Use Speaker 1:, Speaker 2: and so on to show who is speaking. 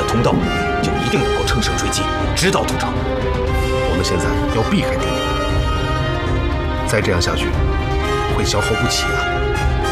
Speaker 1: 通道，就一定能够乘胜追击，直捣都城。
Speaker 2: 我们现在要避开敌人，再这样下去，会消耗不起啊！